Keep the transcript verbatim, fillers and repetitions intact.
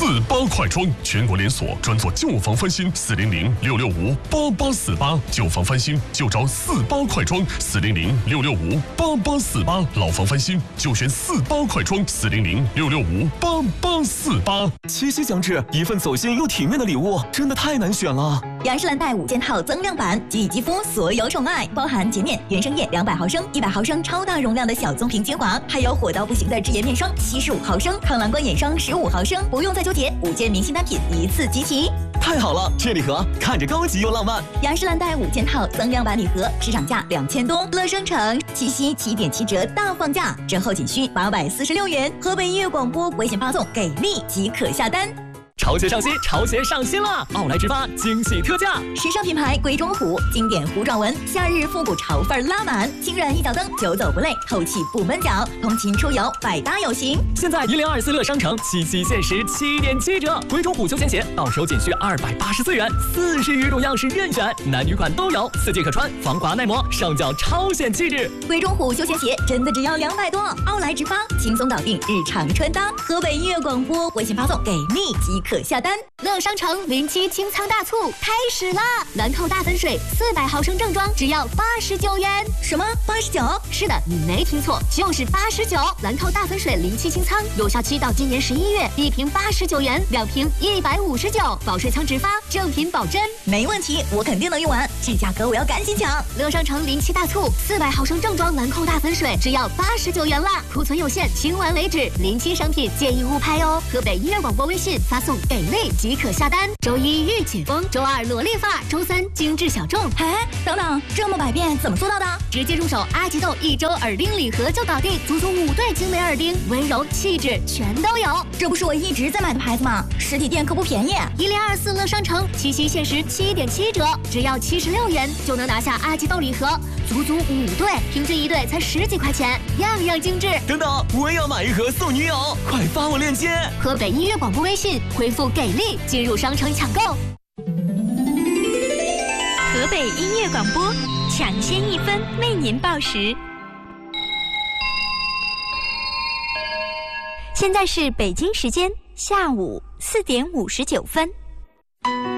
八快装，全国连锁，专做旧房翻新，四零零六六五八八四八，旧房翻新就找四八快装，四零零六六五八八四八，老房翻新就选四八快装，四零零六六五八八四八。 七夕将至，一份走心又体面的礼物，真的太难选了。 雅诗兰黛五件套增量版，给予肌肤所有宠爱，包含洁面、原生液两百毫升、一百毫升超大容量的小棕瓶精华，还有火到不行的脂颜面霜七十五毫升、抗蓝光眼霜十五毫升，不用再纠结，五件明星单品一次集齐。 太好了，这礼盒看着高级又浪漫。 雅诗兰黛五件套增量版礼盒，市场价两千多，乐商城七夕七点七折大放价，折后仅需八百四十六元。河北音乐广播微信发送给力即可下单。 潮鞋上新，潮鞋上新了！奥莱直发惊喜特价， 时尚品牌贵中虎，经典弧状纹，夏日复古潮范拉满，轻软一脚蹬，久走不累，透气不闷脚，通勤出游百搭有型。 现在一零二四乐商城七夕限时七点七折，贵中虎休闲鞋到手仅需二百八十四元，四十余种样式任选，男女款都有，四季可穿，防滑耐磨，上脚超显气质。 贵中虎休闲鞋真的只要两百多，奥莱直发轻松搞定日常穿搭。河北音乐广播微信发送给力即可下单。 乐商城零七清仓大促开始啦！兰蔻大粉水四百毫升正装只要八十九元。 什么八十九？ 是的，你没听错，就是八十九。兰蔻大粉水零七清仓有效期到今年十一月，一瓶八十九元，两瓶一百五十九，保税仓直发，正品保真。 没问题，我肯定能用完，这价格我要赶紧抢。 乐商城零七大促，四百毫升正装兰蔻大粉水只要八十九元啦，库存有限，清完为止。零七商品建议勿拍哦。河北音乐广播微信发送给力即可下单。周一御姐风，周二萝莉发，周三精致小众。 哎，等等，这么百变怎么做到的？ 直接入手阿吉豆一周耳钉礼盒就搞定，足足五对精美耳钉，温柔气质全都有。 这不是我一直在买的牌子吗？实体店可不便宜。 一零二四乐商城七夕限时七点七折，只要七十六元就能拿下阿吉豆礼盒，足足五对，平均一对才十几块钱，样样精致。 等等，我也要买一盒送女友，快发我链接。 河北音乐广播微信回复给力进入商城抢购。 河北音乐广播抢先一分为您报时。现在是北京时间下午四点五十九分。